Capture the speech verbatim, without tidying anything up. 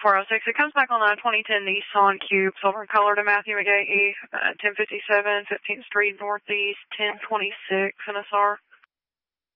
four oh six. It comes back on a twenty ten Nissan Cube, silver color to Matthew McGahee, uh, ten fifty-seven, fifteenth Street Northeast, ten twenty-six, N S R.